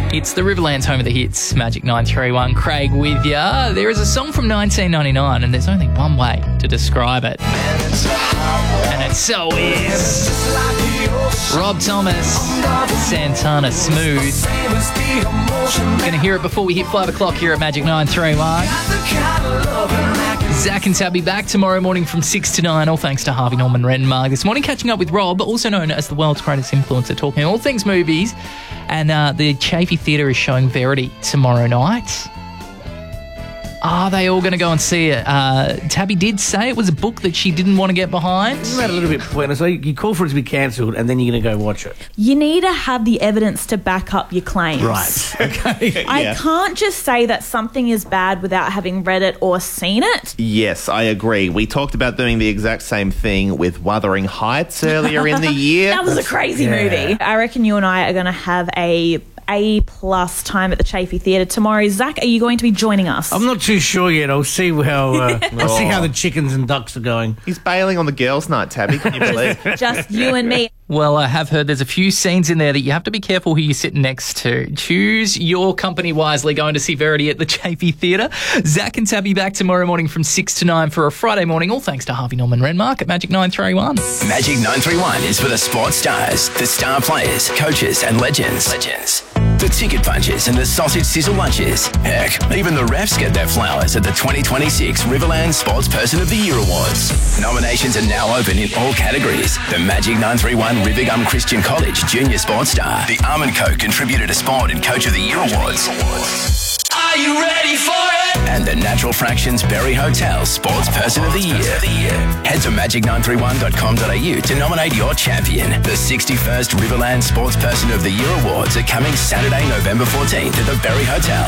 It's the Riverland's home of the hits, Magic 931. Craig with ya. There is a song from 1999 and there's only one way to describe it. And it so is Rob Thomas, Santana Smooth. Going to hear it before we hit 5 o'clock here at Magic 931. Zach and Tabby back tomorrow morning from 6 to 9, all thanks to Harvey Norman Renmark. This morning catching up with Rob, also known as the world's greatest influencer, talking all things movies. And the Chafee Theatre is showing Verity tomorrow night. Are they all going to go and see it? Tabby did say it was a book that she didn't want to get behind. Isn't that a little bit pointless? So you call for it to be cancelled and then you're going to go watch it. You need to have the evidence to back up your claims. Right. Okay. I can't just say that something is bad without having read it or seen it. Yes, I agree. We talked about doing the exact same thing with Wuthering Heights earlier in the year. That was a crazy movie. I reckon you and I are going to have A+ time at the Chafee Theatre tomorrow. Zach, are you going to be joining us? I'm not too sure yet. I'll see how I'll see how the chickens and ducks are going. He's bailing on the girls' night, Tabby. Can you believe? Just you and me. Well, I have heard there's a few scenes in there that you have to be careful who you sit next to. Choose your company wisely going to see Verity at the Chafee Theatre. Zach and Tabby back tomorrow morning from 6 to 9 for a Friday morning, all thanks to Harvey Norman Renmark at Magic 931. Magic 931 is for the sports stars, the star players, coaches and legends. The ticket punches and the sausage sizzle lunches. Heck, even the refs get their flowers at the 2026 Riverland Sports Person of the Year Awards. Nominations are now open in all categories. The Magic 931 Rivergum Christian College Junior Sports Star, the Arm & Co. Contributor to Sport and Coach of the Year Awards. Are you ready for it? And the Natural Fractions Berry Hotel Sports Person of the Year. Head to magic931.com.au to nominate your champion. The 61st Riverland Sports Person of the Year Awards are coming Saturday, November 14th at the Berry Hotel.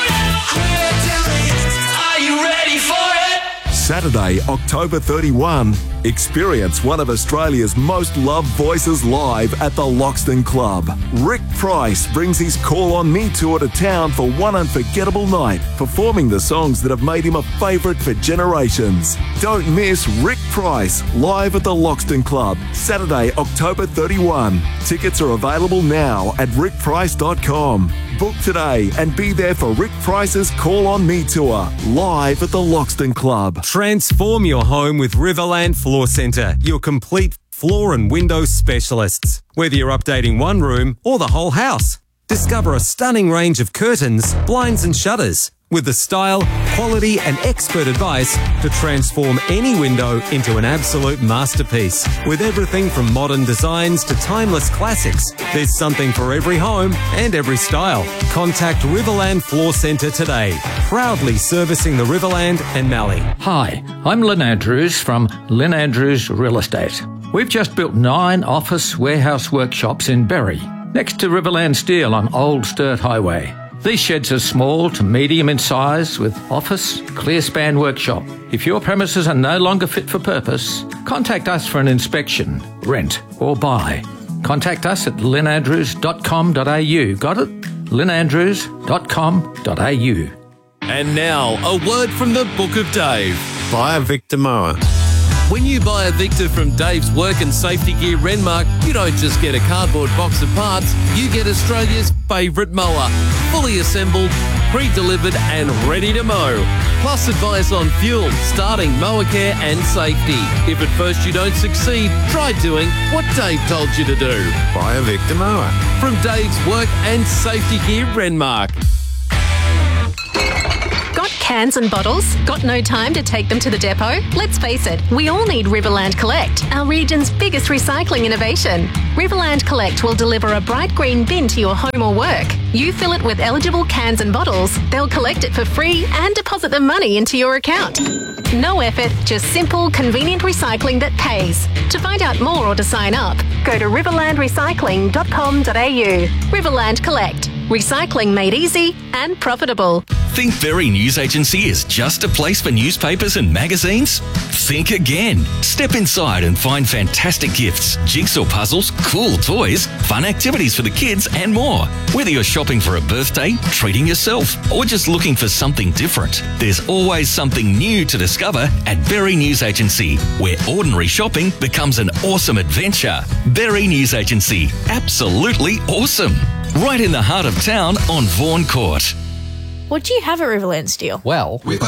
Are you ready for it? Saturday, October 31. Experience one of Australia's most loved voices live at the Loxton Club. Rick Price brings his Call On Me tour to town for one unforgettable night, performing the songs that have made him a favourite for generations. Don't miss Rick Price live at the Loxton Club, Saturday, October 31. Tickets are available now at rickprice.com. Book today and be there for Rick Price's Call On Me tour, live at the Loxton Club. Transform your home with Riverland Floor Centre, your complete floor and window specialists. Whether you're updating one room or the whole house, discover a stunning range of curtains, blinds and shutters with the style, quality and expert advice to transform any window into an absolute masterpiece. With everything from modern designs to timeless classics, there's something for every home and every style. Contact Riverland Floor Centre today, proudly servicing the Riverland and Mallee. Hi, I'm Lynn Andrews from Lynn Andrews Real Estate. We've just built 9 office warehouse workshops in Berry, next to Riverland Steel on Old Sturt Highway. These sheds are small to medium in size with office, clear span workshop. If your premises are no longer fit for purpose, contact us for an inspection, rent or buy. Contact us at lynandrews.com.au. Got it? lynandrews.com.au. And now, a word from the Book of Dave. Buy a Victor mower. When you buy a Victor from Dave's Work and Safety Gear Renmark, you don't just get a cardboard box of parts, you get Australia's favourite mower. Fully assembled, pre-delivered and ready to mow. Plus advice on fuel, starting, mower care and safety. If at first you don't succeed, try doing what Dave told you to do. Buy a Victor mower. From Dave's Work and Safety Gear Renmark. Got cans and bottles? Got no time to take them to the depot? Let's face it, we all need Riverland Collect, our region's biggest recycling innovation. Riverland Collect will deliver a bright green bin to your home or work. You fill it with eligible cans and bottles, they'll collect it for free and deposit the money into your account. No effort, just simple, convenient recycling that pays. To find out more or to sign up, go to riverlandrecycling.com.au. Riverland Collect. Recycling made easy and profitable. Think Berry News Agency is just a place for newspapers and magazines? Think again. Step inside and find fantastic gifts, jigsaw puzzles, cool toys, fun activities for the kids and more. Whether you're shopping for a birthday, treating yourself, or just looking for something different, there's always something new to discover at Berry News Agency, where ordinary shopping becomes an awesome adventure. Berry News Agency. Absolutely awesome. right in the heart of town on Vaughan Court. What do you have at Riverland Steel? Well,